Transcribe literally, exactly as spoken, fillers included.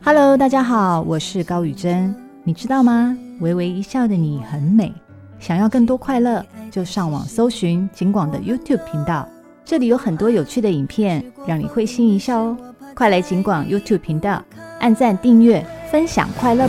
Hello， 大家好，我是高宇珍。你知道吗？微微一笑的你很美。想要更多快乐，就上网搜寻警广的 YouTube 频道，这里有很多有趣的影片，让你会心一笑哦。快来警广 YouTube 频道，按赞、订阅、分享快乐